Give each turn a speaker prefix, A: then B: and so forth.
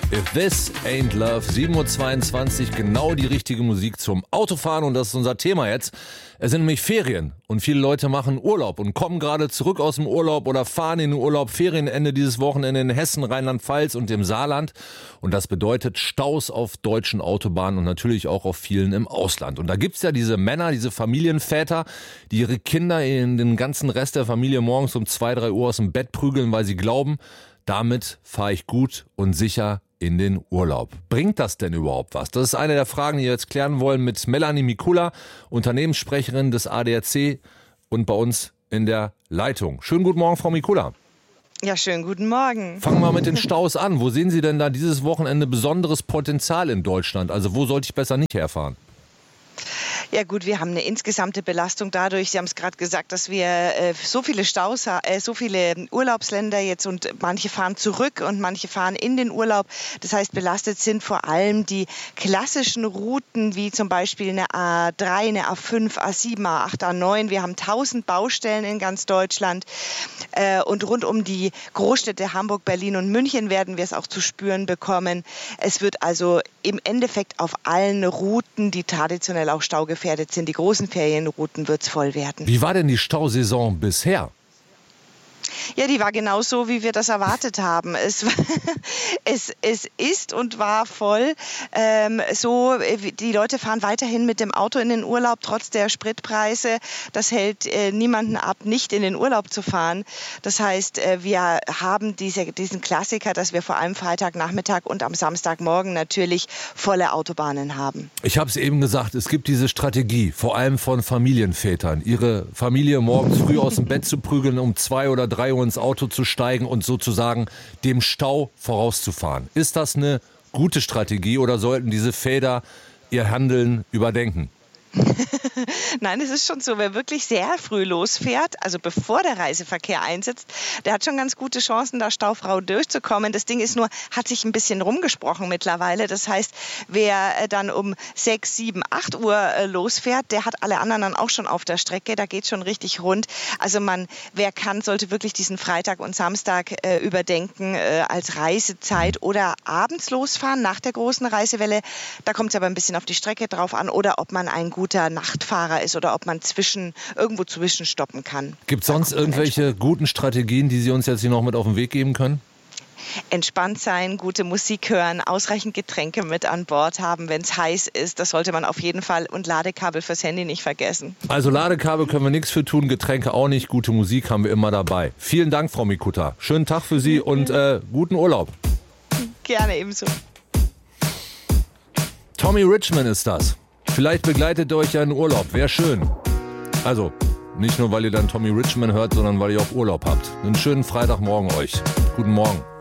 A: If This Ain't Love, 7.22 Uhr, genau die richtige Musik zum Autofahren und das ist unser Thema jetzt. Es sind nämlich Ferien und viele Leute machen Urlaub und kommen gerade zurück aus dem Urlaub oder fahren in den Urlaub, Ferienende dieses Wochenende in Hessen, Rheinland-Pfalz und dem Saarland und das bedeutet Staus auf deutschen Autobahnen und natürlich auch auf vielen im Ausland. Und da gibt's ja diese Männer, diese Familienväter, die ihre Kinder in den ganzen Rest der Familie morgens um 2, 3 Uhr aus dem Bett prügeln, weil sie glauben, damit fahre ich gut und sicher in den Urlaub. Bringt das denn überhaupt was? Das ist eine der Fragen, die wir jetzt klären wollen mit Melanie Mikula, Unternehmenssprecherin des ADAC und bei uns in der Leitung. Schönen guten Morgen, Frau Mikula.
B: Ja, schönen guten Morgen.
A: Fangen wir mit den Staus an. Wo sehen Sie denn da dieses Wochenende besonderes Potenzial in Deutschland? Also wo sollte ich besser nicht herfahren?
B: Ja gut, wir haben eine insgesamte Belastung dadurch, Sie haben es gerade gesagt, dass wir so viele Staus, so viele Urlaubsländer jetzt und manche fahren zurück und manche fahren in den Urlaub. Das heißt, belastet sind vor allem die klassischen Routen, wie zum Beispiel eine A3, eine A5, A7, A8, A9. Wir haben 1000 Baustellen in ganz Deutschland und rund um die Großstädte Hamburg, Berlin und München werden wir es auch zu spüren bekommen. Es wird also im Endeffekt auf allen Routen, die traditionell auch staugefährdet sind, die großen Ferienrouten, wird es voll werden.
A: Wie war denn die Stausaison bisher?
B: Ja, die war genauso, wie wir das erwartet haben. Es ist und war voll. Die Leute fahren weiterhin mit dem Auto in den Urlaub, trotz der Spritpreise. Das hält niemanden ab, nicht in den Urlaub zu fahren. Das heißt, wir haben diesen Klassiker, dass wir vor allem Freitagnachmittag und am Samstagmorgen natürlich volle Autobahnen haben.
A: Ich habe es eben gesagt, es gibt diese Strategie, vor allem von Familienvätern, ihre Familie morgens früh aus dem Bett zu prügeln, um 2 oder 3 Uhr ins Auto zu steigen und sozusagen dem Stau vorauszufahren. Ist das eine gute Strategie oder sollten diese Väter ihr Handeln überdenken?
B: Nein, es ist schon so, wer wirklich sehr früh losfährt, also bevor der Reiseverkehr einsetzt, der hat schon ganz gute Chancen, da staufrau durchzukommen. Das Ding ist nur, hat sich ein bisschen rumgesprochen mittlerweile. Das heißt, wer dann um 6, 7, 8 Uhr losfährt, der hat alle anderen dann auch schon auf der Strecke. Da geht schon richtig rund. Also wer kann, sollte wirklich diesen Freitag und Samstag überdenken als Reisezeit oder abends losfahren nach der großen Reisewelle. Da kommt es aber ein bisschen auf die Strecke drauf an oder ob man ein guter Nachtfahrer ist oder ob man irgendwo zwischenstoppen kann.
A: Gibt es sonst irgendwelche guten Strategien, die Sie uns jetzt hier noch mit auf den Weg geben können?
B: Entspannt sein, gute Musik hören, ausreichend Getränke mit an Bord haben, wenn es heiß ist. Das sollte man auf jeden Fall. Und Ladekabel fürs Handy nicht vergessen.
A: Also Ladekabel können wir nichts für tun, Getränke auch nicht. Gute Musik haben wir immer dabei. Vielen Dank, Frau Mikula. Schönen Tag für Sie und guten Urlaub.
B: Gerne ebenso.
A: Tommy Richman ist das. Vielleicht begleitet ihr euch ja in den Urlaub. Wäre schön. Also, nicht nur, weil ihr dann Tommy Richman hört, sondern weil ihr auch Urlaub habt. Einen schönen Freitagmorgen euch. Guten Morgen.